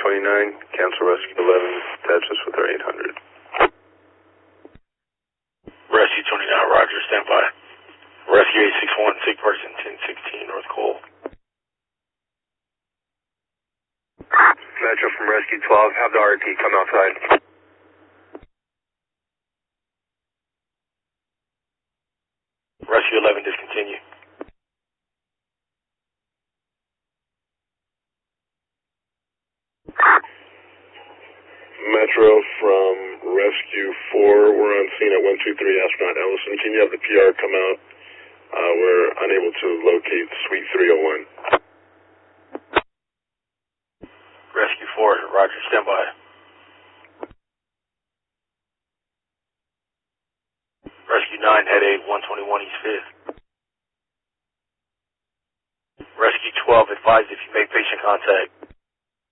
29, cancel Rescue 11, attach us with our 800. Rescue 29, roger, stand by. Rescue 861, sick person 1016 North Cole. Metro from Rescue 12, have the RT come outside. Rescue 11, discontinue. Metro from Rescue 4, we're on scene at 123 Astronaut Ellison. Can you have the PR come out? We're unable to locate Suite 301. Rescue 4, roger, stand by. Rescue 9, head 8, 121 East 5th. Rescue 12, advise if you make patient contact.